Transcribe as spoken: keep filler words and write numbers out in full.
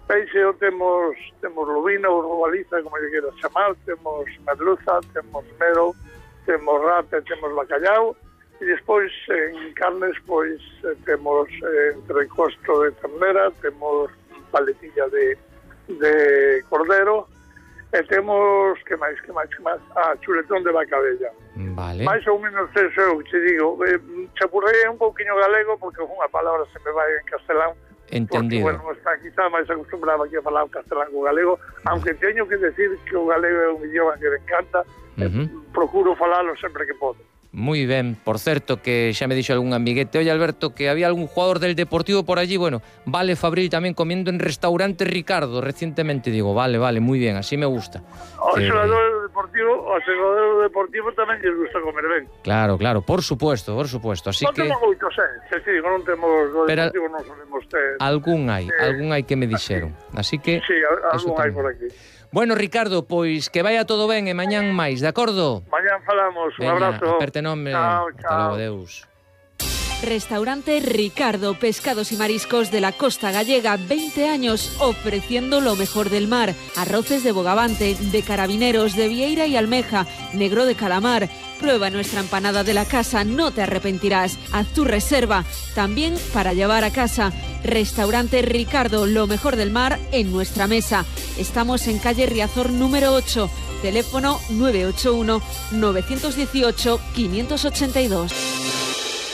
peixe temos temos lubina ou robaliza, como lle queiras chamar, temos merluza, temos mero, temos rape, temos bacallau, e despois en carnes pois temos eh, entrecosto de ternera, temos paletilla de, de cordero, e temos, que máis, que máis, que máis, ah, chuletón de vaca bella. Vale. Mais ou menos eso, eu te digo, eh, chapurrei un pouquiño galego, porque unha palabra se me vai en castelán. Entendido. Porque, bueno, está quizá máis acostumbrado aquí a falar castelán co galego, aunque teño que decir que o galego é un idioma que me encanta, uh-huh. procuro falalo sempre que podo. Muy ben, por certo, que xa me dixo algún amiguete, oye Alberto, que había algún jugador del Deportivo por allí, bueno, vale Fabril tamén comiendo en restaurante Ricardo recientemente, digo, vale, vale, muy bien, así me gusta. O que... xogador deportivo, o xogador deportivo tamén lles gusta comer ben. Claro, claro, por supuesto, por supuesto, así non que... Non temos moitos, eh, se sí, non temos, o Pero... deportivo non solemos ter. Algún hai, eh, algún hai que me dixeron, así que... Sí, algún hai por aquí. Bueno, Ricardo, pois que vaya todo ben e mañán máis, de acordo? Mañán falamos, un abrazo. Aperte nome. Chao, Hasta chao. logo, deus. Restaurante Ricardo, pescados y mariscos de la costa gallega, veinte años ofreciendo lo mejor del mar. Arroces de bogavante, de carabineros, de vieira y almeja, negro de calamar. Prueba nuestra empanada de la casa, no te arrepentirás. Haz tu reserva, también para llevar a casa. Restaurante Ricardo, lo mejor del mar en nuestra mesa. Estamos en calle Riazor número ocho, teléfono nueve ocho uno, nueve uno ocho, cinco ocho dos.